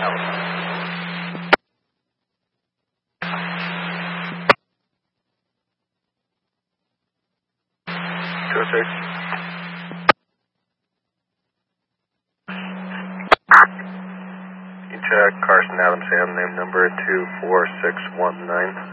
You check Carson Adams, Sam, name number 24619.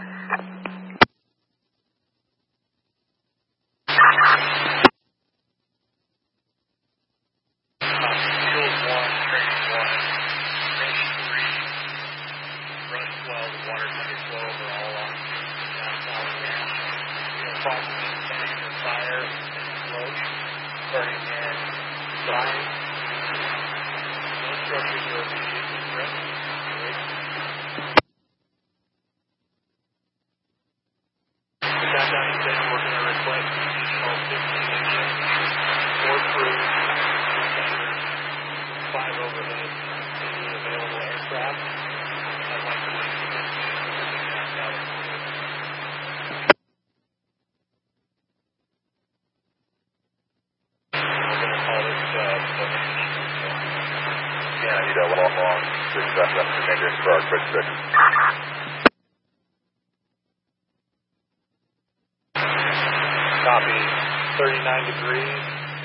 Copy, 39 degrees,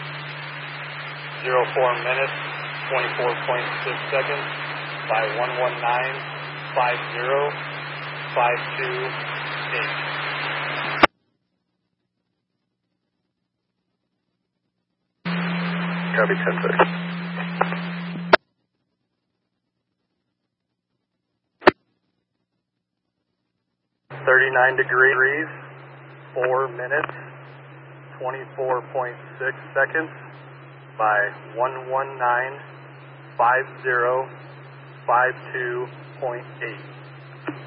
04 minutes, 24.6 seconds, by 119.50.528. Copy, 10-6. 39 degrees, 4 minutes, 24.6 seconds by 119.50.52.8.